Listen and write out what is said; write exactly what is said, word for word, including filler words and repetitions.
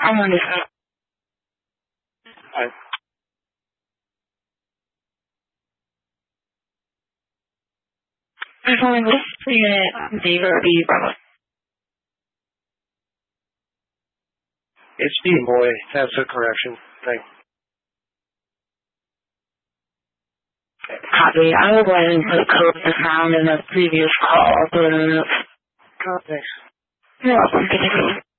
I'm on this. Hi. I'm going to see it. Beaver, Beaver. It's D, boy. That's a correction. Thanks. Copy. I will go ahead and put code that's found in the previous call. But, Oh, thanks. you're welcome.